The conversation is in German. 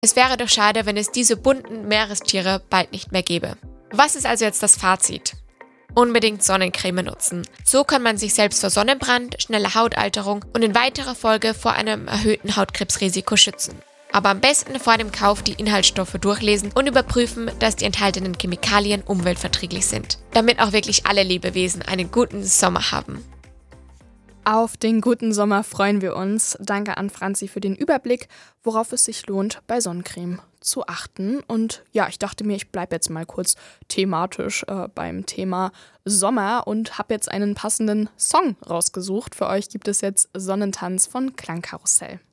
Es wäre doch schade, wenn es diese bunten Meerestiere bald nicht mehr gäbe. Was ist also jetzt das Fazit? Unbedingt Sonnencreme nutzen. So kann man sich selbst vor Sonnenbrand, schneller Hautalterung und in weiterer Folge vor einem erhöhten Hautkrebsrisiko schützen. Aber am besten vor dem Kauf die Inhaltsstoffe durchlesen und überprüfen, dass die enthaltenen Chemikalien umweltverträglich sind, damit auch wirklich alle Lebewesen einen guten Sommer haben. Auf den guten Sommer freuen wir uns. Danke an Franzi für den Überblick, worauf es sich lohnt, bei Sonnencreme zu achten. Und ja, ich dachte mir, ich bleibe jetzt mal kurz thematisch beim Thema Sommer und habe jetzt einen passenden Song rausgesucht. Für euch gibt es jetzt Sonnentanz von Klangkarussell.